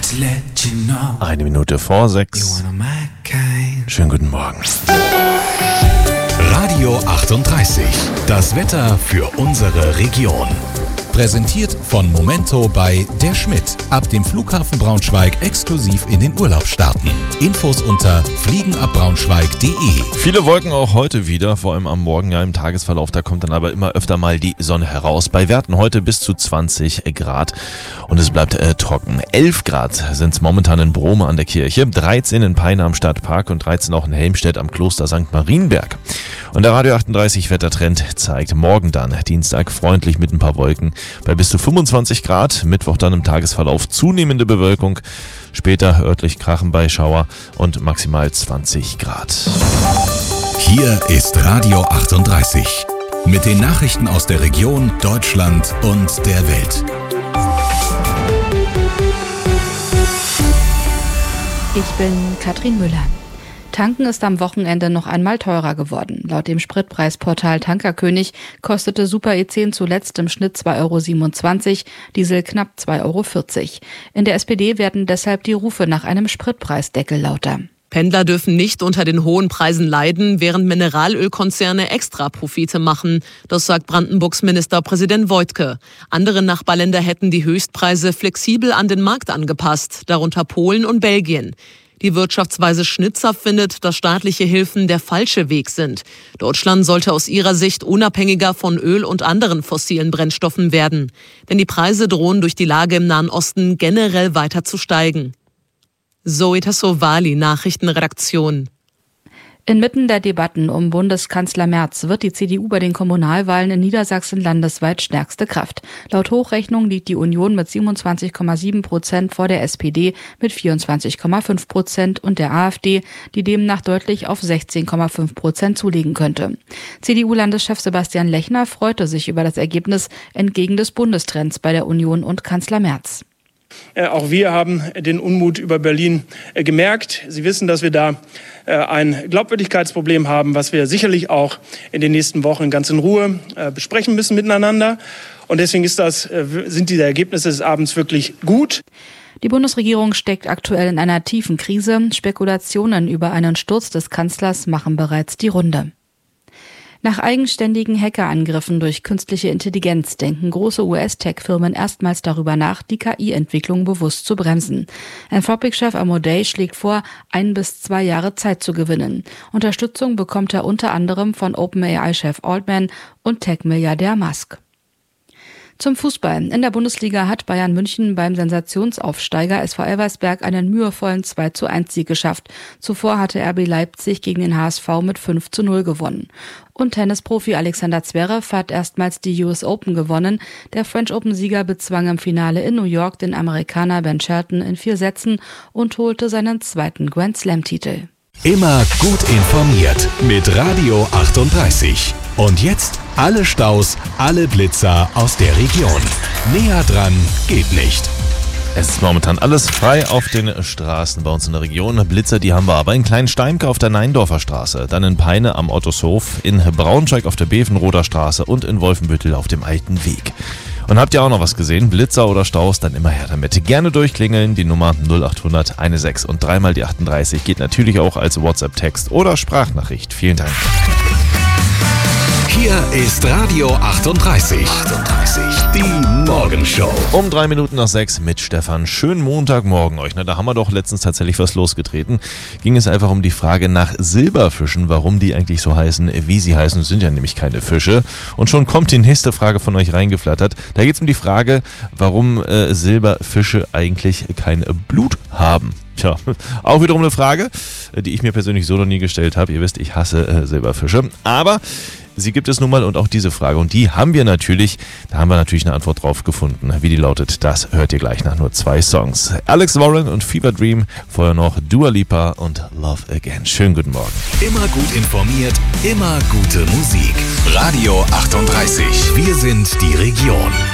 Eine Minute vor 6. Schönen guten Morgen. Radio 38. Das Wetter für unsere Region. Präsentiert von Momento bei Der Schmidt. Ab dem Flughafen Braunschweig exklusiv in den Urlaub starten. Infos unter fliegenabbraunschweig.de. Viele Wolken auch heute wieder, vor allem am Morgen, ja im Tagesverlauf. Da kommt dann aber immer öfter mal die Sonne heraus. Bei Werten heute bis zu 20 Grad und es bleibt trocken. 11 Grad sind es momentan in Brome an der Kirche, 13 in Peine am Stadtpark und 13 auch in Helmstedt am Kloster St. Marienberg. Und der Radio 38 Wettertrend zeigt morgen dann, Dienstag, freundlich mit ein paar Wolken bei bis zu 25 Grad. Mittwoch dann im Tagesverlauf zunehmende Bewölkung. Später örtlich Krachen bei Schauer und maximal 20 Grad. Hier ist Radio 38 mit den Nachrichten aus der Region, Deutschland und der Welt. Ich bin Katrin Müller. Tanken ist am Wochenende noch einmal teurer geworden. Laut dem Spritpreisportal Tankerkönig kostete Super E10 zuletzt im Schnitt 2,27 €, Diesel knapp 2,40 €. In der SPD werden deshalb die Rufe nach einem Spritpreisdeckel lauter. Pendler dürfen nicht unter den hohen Preisen leiden, während Mineralölkonzerne Extraprofite machen. Das sagt Brandenburgs Ministerpräsident Woidke. Andere Nachbarländer hätten die Höchstpreise flexibel an den Markt angepasst, darunter Polen und Belgien. Die Wirtschaftsweise Schnitzer findet, dass staatliche Hilfen der falsche Weg sind. Deutschland sollte aus ihrer Sicht unabhängiger von Öl und anderen fossilen Brennstoffen werden. Denn die Preise drohen durch die Lage im Nahen Osten generell weiter zu steigen. Zoe Tassovali, Nachrichtenredaktion. Inmitten der Debatten um Bundeskanzler Merz wird die CDU bei den Kommunalwahlen in Niedersachsen landesweit stärkste Kraft. Laut Hochrechnung liegt die Union mit 27,7% vor der SPD mit 24,5% und der AfD, die demnach deutlich auf 16,5% zulegen könnte. CDU-Landeschef Sebastian Lechner freute sich über das Ergebnis entgegen des Bundestrends bei der Union und Kanzler Merz. Auch wir haben den Unmut über Berlin gemerkt. Sie wissen, dass wir da ein Glaubwürdigkeitsproblem haben, was wir sicherlich auch in den nächsten Wochen ganz in Ruhe besprechen müssen miteinander. Und deswegen sind diese Ergebnisse des Abends wirklich gut. Die Bundesregierung steckt aktuell in einer tiefen Krise. Spekulationen über einen Sturz des Kanzlers machen bereits die Runde. Nach eigenständigen Hackerangriffen durch künstliche Intelligenz denken große US-Tech-Firmen erstmals darüber nach, die KI-Entwicklung bewusst zu bremsen. Anthropic-Chef Amodei schlägt vor, 1 bis 2 Jahre Zeit zu gewinnen. Unterstützung bekommt er unter anderem von OpenAI-Chef Altman und Tech-Milliardär Musk. Zum Fußball. In der Bundesliga hat Bayern München beim Sensationsaufsteiger SV Elversberg einen mühevollen 2:1 Sieg geschafft. Zuvor hatte RB Leipzig gegen den HSV mit 5:0 gewonnen. Und Tennisprofi Alexander Zverev hat erstmals die US Open gewonnen. Der French Open-Sieger bezwang im Finale in New York den Amerikaner Ben Shelton in 4 Sätzen und holte seinen 2. Grand Slam-Titel. Immer gut informiert mit Radio 38. Und jetzt alle Staus, alle Blitzer aus der Region. Näher dran geht nicht. Es ist momentan alles frei auf den Straßen bei uns in der Region. Blitzer, die haben wir aber in Klein-Steimke auf der Neindorfer Straße, dann in Peine am Ottorshof, in Braunschweig auf der Bevenroder Straße und in Wolfenbüttel auf dem Alten Weg. Und habt ihr auch noch was gesehen? Blitzer oder Staus? Dann immer her damit. Gerne durchklingeln. Die Nummer 0800 16 und 3 mal die 38 geht natürlich auch als WhatsApp-Text oder Sprachnachricht. Vielen Dank. Hier ist Radio 38. Die Morgenshow. Um 3 Minuten nach 6 mit Stefan. Schönen Montagmorgen euch. Da haben wir doch letztens tatsächlich was losgetreten. Ging es einfach um die Frage nach Silberfischen, warum die eigentlich so heißen, wie sie heißen. Es sind ja nämlich keine Fische. Und schon kommt die nächste Frage von euch reingeflattert. Da geht es um die Frage, warum Silberfische eigentlich kein Blut haben. Tja, auch wiederum eine Frage, die ich mir persönlich so noch nie gestellt habe. Ihr wisst, ich hasse Silberfische. Aber sie gibt es nun mal und auch diese Frage. Und die haben wir natürlich, da haben wir natürlich eine Antwort drauf gefunden. Wie die lautet, das hört ihr gleich nach nur 2 Songs. Alex Warren und Fever Dream, vorher noch Dua Lipa und Love Again. Schönen guten Morgen. Immer gut informiert, immer gute Musik. Radio 38. Wir sind die Region.